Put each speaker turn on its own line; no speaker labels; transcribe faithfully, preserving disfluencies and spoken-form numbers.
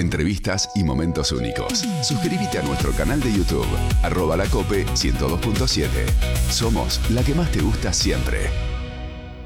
entrevistas y momentos únicos. Suscríbete a nuestro canal de YouTube, arroba la cope ciento dos punto siete. Somos la que más te gusta siempre.